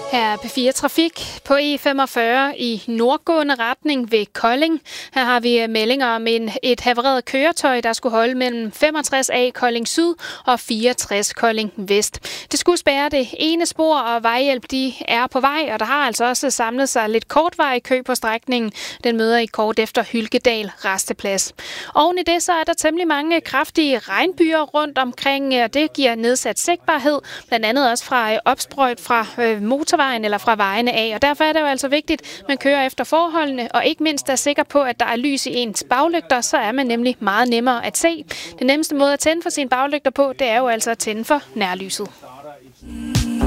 Her er P4 Trafik på E45 i nordgående retning ved Kolding. Her har vi meldinger om et havareret køretøj, der skulle holde mellem 65A Kolding Syd og 64 Kolding Vest. Det skulle spærre det ene spor, og vejhjælp de er på vej, og der har altså også samlet sig lidt kortvarig kø på strækningen. Den møder I kort efter Hylkedal Rasteplads. Oven i det så er der temmelig mange kraftige regnbyer rundt omkring, og det giver nedsat sigtbarhed, blandt andet også fra opsprøjt fra motorvejen eller fra vejene af. Og derfor er det jo altså vigtigt, at man kører efter forholdene, og ikke mindst er sikker på, at der er lys i ens baglygter, så er man nemlig meget nemmere at se. Den nemmeste måde at tænde for sine baglygter på, det er jo altså at tænde for nærlyset.